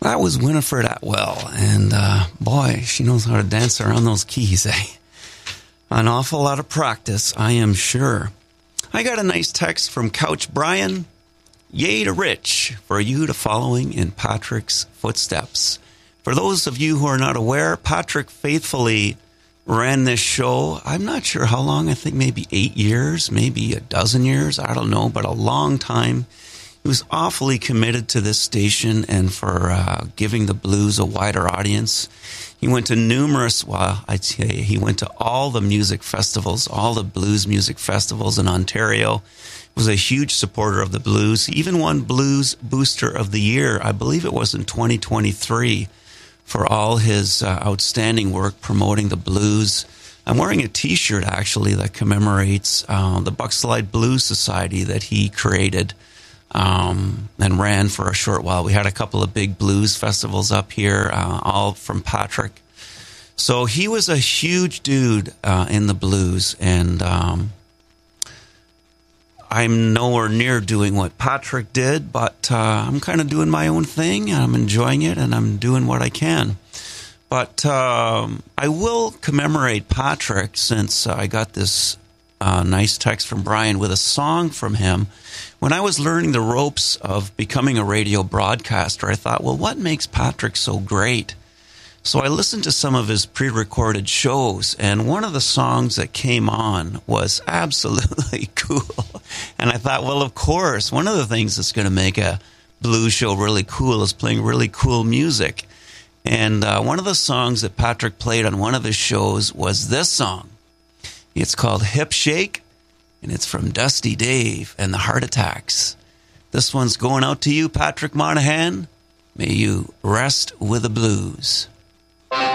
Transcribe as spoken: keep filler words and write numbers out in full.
That was Winifred Atwell, and uh, boy, she knows how to dance around those keys, eh? An awful lot of practice, I am sure. I got a nice text from Couch Brian. Yay to Rich, for you to following in Patrick's footsteps. For those of you who are not aware, Patrick faithfully ran this show. I'm not sure how long, I think maybe eight years, maybe a dozen years, I don't know, but a long time. He was awfully committed to this station and for uh, giving the blues a wider audience. He went to numerous, well, I'd say he went to all the music festivals, all the blues music festivals in Ontario. Was a huge supporter of the blues. He even won Blues Booster of the Year, I believe it was in twenty twenty-three, for all his uh, outstanding work promoting the blues. I'm wearing a T-shirt, actually, that commemorates uh, the Buckslide Blues Society that he created um, and ran for a short while. We had a couple of big blues festivals up here, uh, all from Patrick. So he was a huge dude uh, in the blues, and um, I'm nowhere near doing what Patrick did, but uh, I'm kind of doing my own thing, and I'm enjoying it, and I'm doing what I can. But um, I will commemorate Patrick, since uh, I got this uh, nice text from Brian with a song from him. When I was learning the ropes of becoming a radio broadcaster, I thought, well, what makes Patrick so great? So I listened to some of his pre-recorded shows, and one of the songs that came on was absolutely cool. And I thought, well, of course, one of the things that's going to make a blues show really cool is playing really cool music. And uh, one of the songs that Patrick played on one of his shows was this song. It's called Hip Shake, and it's from Dusty Dave and the Heart Attacks. This one's going out to you, Patrick Monahan. May you rest with the blues.